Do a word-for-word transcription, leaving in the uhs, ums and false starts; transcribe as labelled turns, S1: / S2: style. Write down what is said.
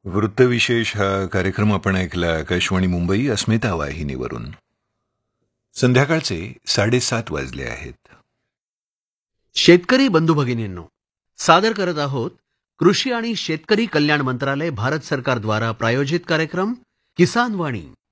S1: वृत्तविशेष हा कार्यक्रम आपण ऐकला आकाशवाणी मुंबई अस्मिता वाहिनीवरून. संध्याकाळचे साडेसात वाजले आहेत.
S2: शेतकरी बंधू भगिनींनो, सादर करत आहोत कृषी आणि शेतकरी कल्याण मंत्रालय भारत सरकार द्वारा प्रायोजित कार्यक्रम किसान वाणी.